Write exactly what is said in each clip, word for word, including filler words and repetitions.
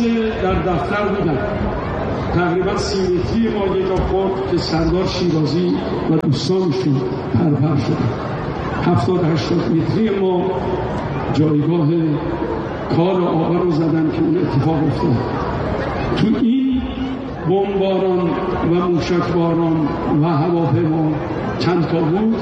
در دفتر بودم، تقریبا سیمتری ما یه جا خورد که سردار شیرازی و دوستانشون پرپر شدن. هفتاد هشتاد متری ما جایگاه کار آقا رو زدن که اون اتفاق افتاد. تو این بمباران و موشکباران و هواپیما چند تا بود.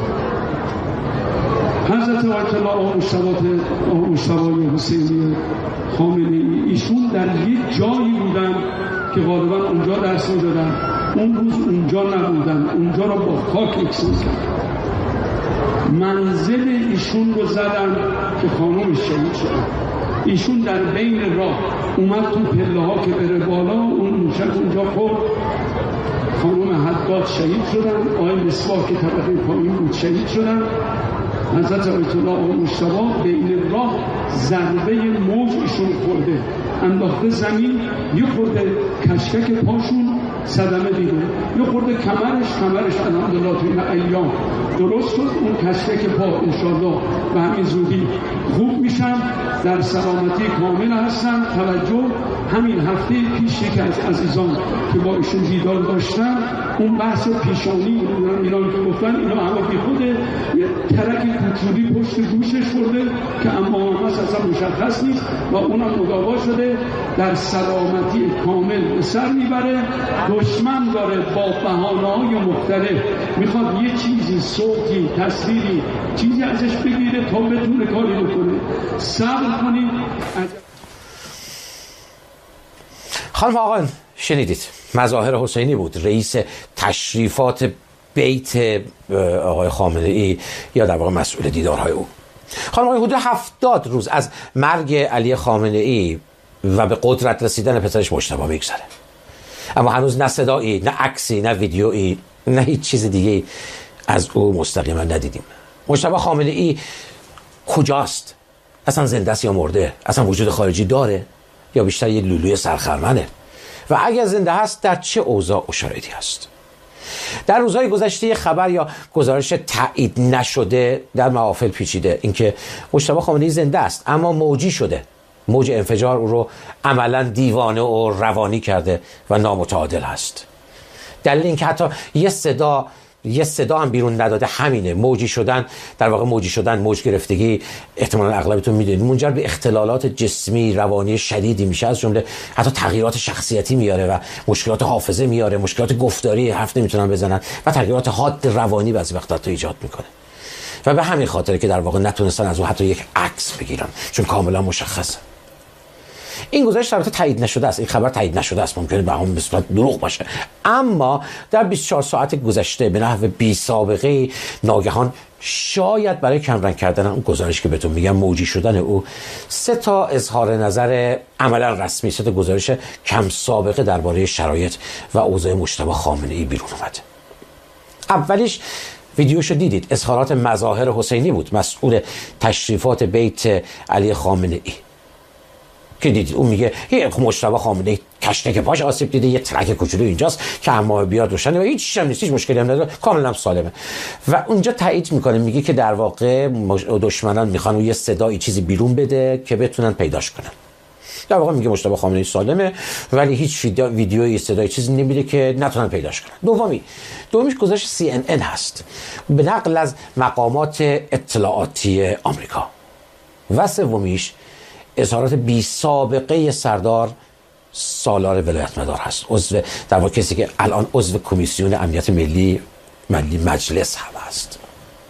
حضرت آیت الله آقا مجتبی حسینی خامنه‌ای ایشون در یک جایی بودن که غالبا اونجا درس می‌دادن، اون روز اونجا نبودن، اونجا رو با خاک یکسان کردن. منزل ایشون رو زدن که خانومش شهید شد. ایشون در بین راه اومد تو پله ها که بره بالا، اون موشک اونجا خورد، خانوم حداد شهید شدن، آقای مصباح که طبقه پایین بود شهید شدن. حضرت آیت الله آقا مجتبی بین راه ضربه موج ایشون خورده، انداخته زمین، یه خورده کشکک پاشون صدمه دیده، یه خورده کمرش کمرش الحمدلله تو این ایام درست شد. اون کشکک پا انشالله به همین زودی خوب میشن، در سلامتی کامل هستن. توجه، همین هفته پیش یکی از عزیزان که با ایشون دیدار داشتن، اون بحث پیشانی ایران که گفتن اینا همه بی خوده، یه ترک کوچولی پشت گوشش خورده که اما هم اصلا مشخص نیست و اونم مداوا شده، در سلامتی کامل به سر میبره. دشمن داره با بهانه‌های مختلف میخواد یه چیزی، صوتی، تصویری، چیزی ازش بگیره تا بتونه کاری بکنه. صبر کنید. خانم آقایان، شنیدید مظاهر حسینی بود، رئیس تشریفات بیت آقای خامنه‌ای یا در واقع مسئول دیدارهای او. خانم آقایان، حدود هفتاد روز از مرگ علی خامنه‌ای و به قدرت رسیدن پسرش مجتبی میگذره، اما هنوز نه صدایی، نه عکسی، نه ویدیویی، نه هیچ چیز دیگه از او مستقیما ندیدیم. مجتبی خامنه‌ای کجاست؟ اصلا زنده است یا مرده؟ اصلا وجود خارجی داره یا بیشتر یه لولوی سرخرمنه؟ و اگر زنده هست در چه اوضاع و شرایطی هست؟ در روزهای گذشته یه خبر یا گزارش تایید نشده در محافل پیچیده، اینکه مجتبی خامنه‌ای زنده است اما موجی شده. موج انفجار او رو عملا دیوانه و روانی کرده و نامتعادل هست. دلیل این که حتی یه صدا یه صدا هم بیرون نداده همینه. موجی شدن، در واقع موجی شدن، موج گرفتگی، احتمالاً اغلبتون میدونید منجر به اختلالات جسمی روانی شدیدی میشه، از جمله حتی تغییرات شخصیتی میاره و مشکلات حافظه میاره، مشکلات گفتاری، حرف نمیتونن بزنن و تغییرات حاد روانی بعضی وقتا تو ایجاد میکنه. و به همین خاطره که در واقع نتونستن از اون حتی یک عکس بگیرن، چون کاملا مشخصه. این گزارش البته تایید نشده است، این خبر تایید نشده است، ممکنه به همون نسبت دروغ باشه، اما در بیست و چهار ساعت گذشته به نحو بی سابقه ناگهان، شاید برای کمرنگ کردن اون گزارش که بهتون میگم موجی شدن او، سه تا اظهار نظر عملا رسمی، سه تا گزارش کم سابقه درباره شرایط و اوضاع مجتبی خامنه‌ای بیرون اومد. اولیش ویدیوشو دیدید، اظهارات مظاهر حسینی بود، مسئول تشریفات بیت علی خامنه‌ای که دیدید. اون میگه یه مجتبی خامنه‌ای کشته که پاش آسیب دیده، یه ترک کوچولو اینجاست که اما بیاد روشنه و هیچ چیزی هم نیست، هیچ مشکلی هم نداره، کاملا سالمه. و اونجا تایید میکنه، میگه که در واقع دشمنان میخوان اون یه صدایی چیزی بیرون بده که بتونن پیداش کنن. در واقع میگه مجتبی خامنه‌ای سالمه ولی هیچ ویدیویی، صدای چیزی نمیده که نتونن پیداش کنن. دومی دومیش گزارش سی ان ان هست به نقل از مقامات اطلاعاتی آمریکا. و سومیش اظهارات بی سابقه سردار سالار ولایتمدار هست، عضو در واقع کسی که الان عضو کمیسیون امنیت ملی ملی مجلس هم هست.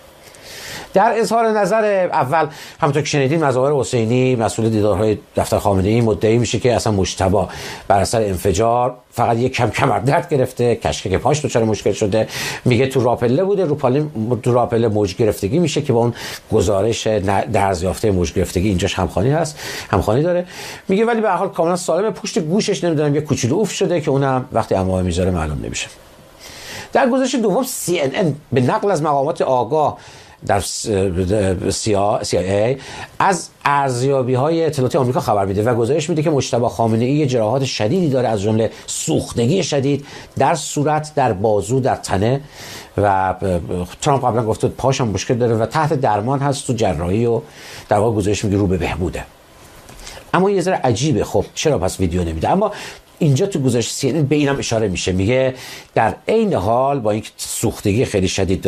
در اظهار نظر اول همونطور که شنیدین، مظاهر حسینی مسئول دیدارهای دفتر خامنه‌ای مدعی میشه که اصلا مجتبی بر اثر انفجار فقط یک کم کمر درد گرفته، کشکک پاش دچار مشکل شده. میگه تو راپله بوده، رو تو راپله موج گرفتگی میشه که با اون گزارش درزیافته موج گرفتگی اینجاش همخوانی هست، همخوانی داره. میگه ولی به هر حال کاملا سالمه، پشت گوشش نمیدونم یه کوچولو اوف شده که اونم وقتی عمامه میذاره معلوم نمیشه. در گزارش دوم سی ان ان به نقل از مقامات آگاه در سی آی ای از ارزیابی‌های اطلاعاتی آمریکا خبر میده و گزارش میده که مجتبی خامنه‌ای جراحات شدیدی داره، از جمله سوختگی شدید در صورت، در بازو، در تنه و ترامپ قبلا گفته پاش هم مشکل داره و تحت درمان هست تو جراحی و در واقع گزارش میگه رو به بهبوده. اما یه ذره عجیبه، خب چرا پس ویدیو نمیده؟ اما اینجا تو گزارش سی ان ان به اینم اشاره میشه، میگه در عین حال با این سوختگی خیلی شدید